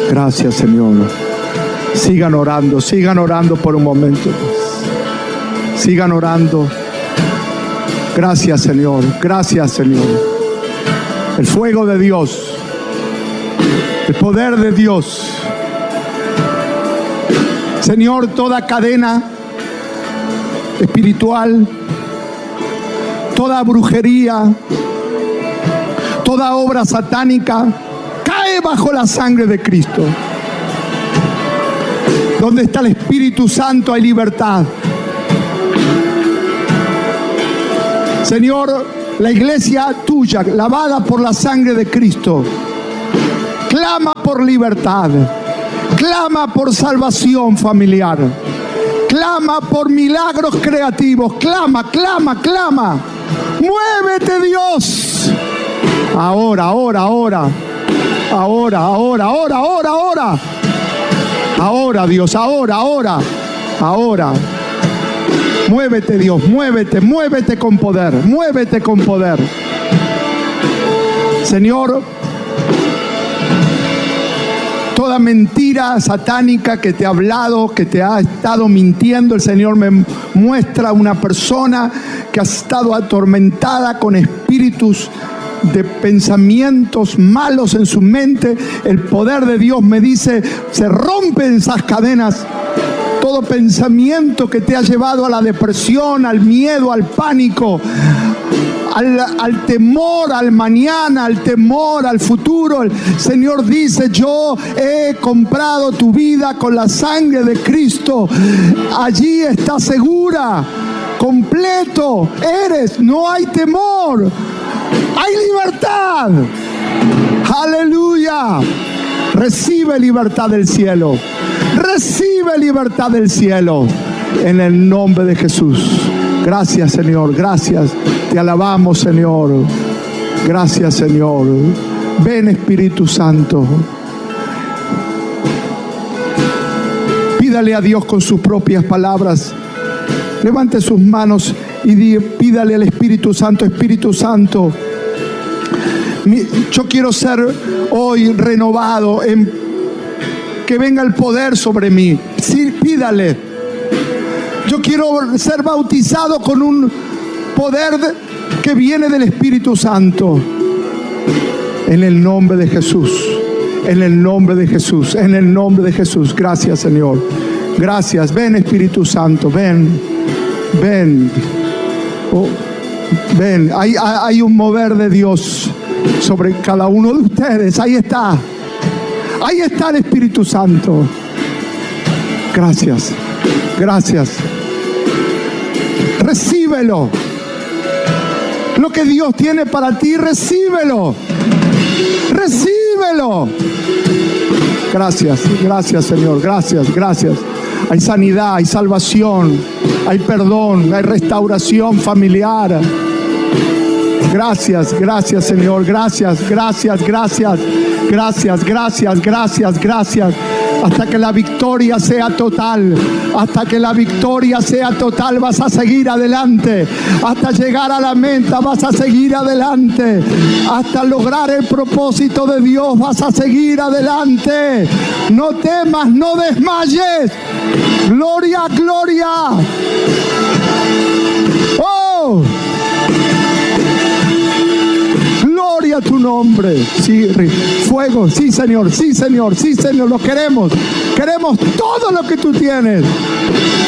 Gracias, Señor. Sigan orando por un momento. Sigan orando. Gracias, Señor. Gracias, Señor. El fuego de Dios, el poder de Dios. Señor, toda cadena espiritual, toda brujería, toda obra satánica cae bajo la sangre de Cristo. Donde está el Espíritu Santo hay libertad. Señor, la iglesia tuya, lavada por la sangre de Cristo, clama por libertad, clama por salvación familiar, clama por milagros creativos, clama. Muévete, Dios. Ahora. Ahora, Dios, ahora. Muévete, Dios, muévete con poder, Señor, toda mentira satánica que te ha hablado, que te ha estado mintiendo, el Señor me muestra una persona que ha estado atormentada con espíritus de pensamientos malos en su mente. El poder de Dios me dice, se rompen esas cadenas. Todo pensamiento que te ha llevado a la depresión, al miedo, al pánico, al temor al mañana, al temor al futuro. El Señor dice, yo he comprado tu vida con la sangre de Cristo. Allí está segura, completo eres, no hay temor, hay libertad. Aleluya. Recibe libertad del cielo. Recibe libertad del cielo en el nombre de Jesús. Gracias, Señor, gracias. Te alabamos, Señor. Gracias, Señor. Ven, Espíritu Santo. Pídale a Dios con sus propias palabras. Levante sus manos y pídale al Espíritu Santo, Espíritu Santo, yo quiero ser hoy renovado, que venga el poder sobre mí. Sí, pídale. Yo quiero ser bautizado con un poder que viene del Espíritu Santo. En el nombre de Jesús. En el nombre de Jesús. En el nombre de Jesús. Gracias, Señor. Gracias. Ven, Espíritu Santo. Ven. Oh, ven. Hay un mover de Dios sobre cada uno de ustedes. Ahí está el Espíritu Santo. Gracias. Recíbelo. Lo que Dios tiene para ti, recíbelo. Gracias, Señor. Gracias. Hay sanidad, hay salvación, hay perdón, hay restauración familiar. Gracias, Señor. Gracias. Hasta que la victoria sea total. Vas a seguir adelante. Hasta llegar a la meta vas a seguir adelante. Hasta lograr el propósito de Dios vas a seguir adelante. No temas, no desmayes. Gloria. Oh, gloria a tu nombre. Sí, fuego. Sí, Señor. Lo queremos todo lo que tú tienes.